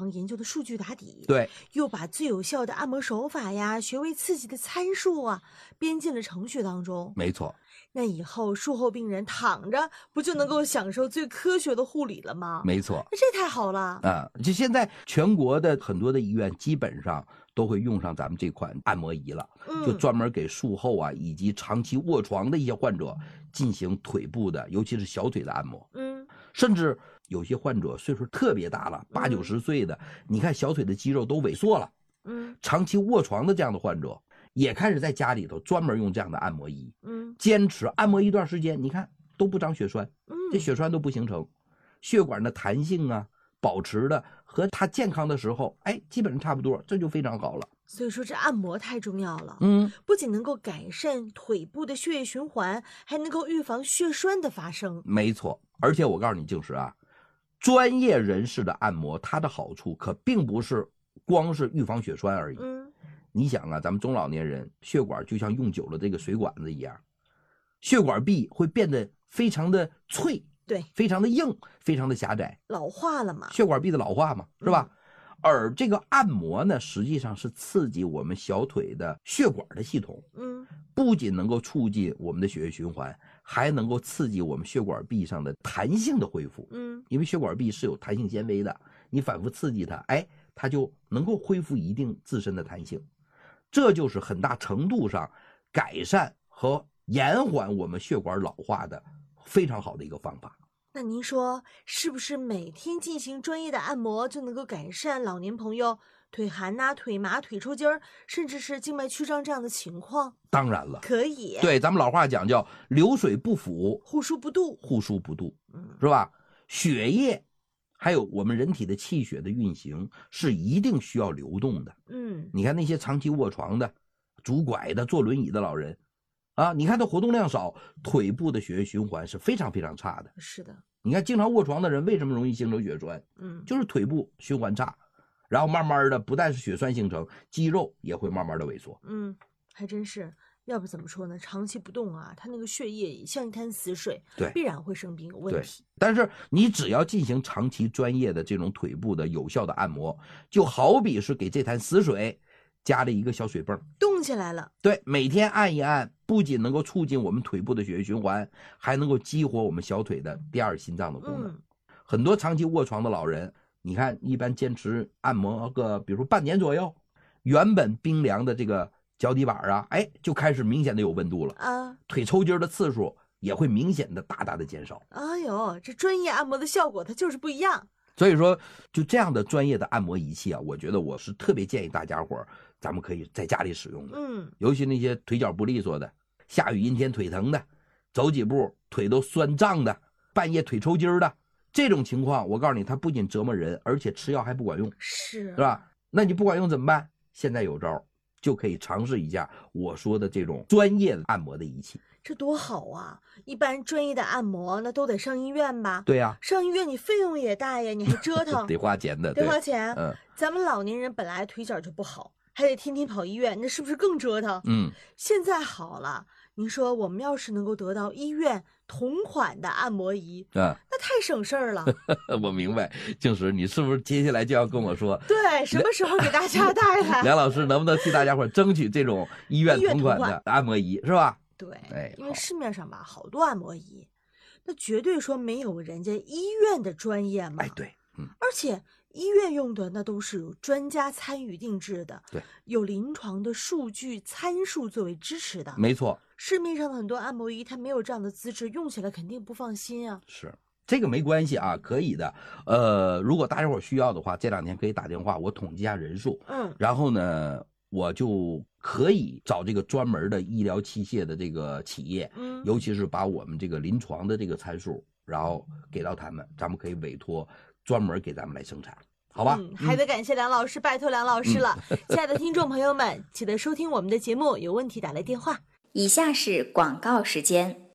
床研究的数据打底， 对， 又把最有效的按摩手法呀、穴位刺激的参数啊编进了程序当中。 没错。 那以后术后病人躺着不就能够享受最科学的护理了吗？ 没错， 那这太好了啊！就现在全国的很多的医院基本上都会用上咱们这款按摩仪了，就专门给术后啊以及长期卧床的一些患者进行腿部的，尤其是小腿的按摩。甚至有些患者岁数特别大了，8、90岁的，你看小腿的肌肉都萎缩了。长期卧床的这样的患者也开始在家里头专门用这样的按摩仪。坚持按摩一段时间，你看都不长血栓，这血栓都不形成，血管的弹性啊保持的和他健康的时候，基本上差不多，这就非常好了。 所以说这按摩太重要了，不仅能够改善腿部的血液循环，还能够预防血栓的发生。 没错，而且我告诉你，静时啊，专业人士的按摩，它的好处可并不是光是预防血栓而已。你想啊，咱们中老年人血管就像用久了这个水管子一样，血管壁会变得非常的脆， 对， 非常的硬，非常的狭窄， 老化了嘛， 血管壁的老化嘛，是吧？而这个按摩呢，实际上是刺激我们小腿的血管的系统，不仅能够促进我们的血液循环，还能够刺激我们血管壁上的弹性的恢复。因为血管壁是有弹性纤维的，你反复刺激它，它就能够恢复一定自身的弹性。这就是很大程度上改善和延缓我们血管老化的非常好的一个方法。 那您说是不是每天进行专业的按摩就能够改善老年朋友腿寒啊、腿麻、腿抽筋儿，甚至是静脉曲张这样的情况？ 当然了， 可以。 对，咱们老话讲叫流水不腐， 护疏不渡， 护疏不渡，是吧？血液还有我们人体的气血的运行是一定需要流动的。你看那些长期卧床的、拄拐的、坐轮椅的老人啊，你看他活动量少，腿部的血液循环是非常非常差的。 是的， 你看经常卧床的人为什么容易形成血栓？就是腿部循环差，然后慢慢的不但是血栓形成，肌肉也会慢慢的萎缩。 还真是。要不怎么说呢？长期不动啊，它那个血液像一滩死水， 对， 必然会生病有问题。 但是你只要进行长期专业的这种腿部的有效的按摩，就好比是给这滩死水加了一个小水泵， 动起来了。 对，每天按一按，不仅能够促进我们腿部的血液循环，还能够激活我们小腿的第二心脏的功能。很多长期卧床的老人，你看一般坚持按摩个比如说半年左右，原本冰凉的这个脚底板啊，就开始明显的有温度了啊，腿抽筋的次数也会明显的大大的减少。 哎呦，这专业按摩的效果它就是不一样。 所以说，就这样的专业的按摩仪器啊，我觉得我是特别建议大家伙咱们可以在家里使用的。尤其那些腿脚不利索的，下雨阴天腿疼的，走几步腿都酸胀的，半夜腿抽筋的这种情况，我告诉你，它不仅折磨人，而且吃药还不管用，是吧？那你不管用怎么办？现在有招，就可以尝试一下我说的这种专业的按摩的仪器。 这多好啊！一般专业的按摩那都得上医院吧？ 对呀， 上医院你费用也大呀，你还折腾， 得花钱的， 得花钱。咱们老年人本来腿脚就不好，还得天天跑医院，那是不是更折腾？现在好了，您说我们要是能够得到医院同款的按摩仪，那太省事儿了。 我明白，静时，你是不是接下来就要跟我说， 对，什么时候给大家带来？ 梁老师能不能替大家伙争取这种医院同款的按摩仪，是吧？ 对，因为市面上吧好多按摩仪，那绝对说没有人家医院的专业嘛。 对， 而且医院用的那都是有专家参与定制的， 对， 有临床的数据参数作为支持的。 没错， 市面上的很多按摩仪它没有这样的资质，用起来肯定不放心啊。 是，这个没关系啊，可以的。如果大家伙需要的话，这2天可以打电话，我统计一下人数，然后呢，我就可以找这个专门的医疗器械的这个企业，尤其是把我们这个临床的这个参数，然后给到他们，咱们可以委托专门给咱们来生产，好吧？ 还得感谢梁老师，拜托梁老师了。亲爱的听众朋友们，记得收听我们的节目，有问题打来电话。 以下是广告时间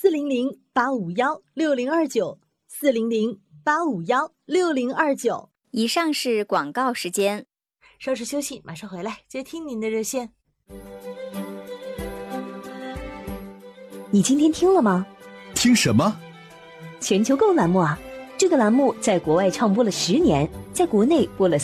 ：400-851-6029，400-851-6029。 以上是广告时间。 稍事休息，马上回来接听您的热线。 你今天听了吗？ 听什么？ 全球购栏目啊！这个栏目在国外唱播了10年，在国内播了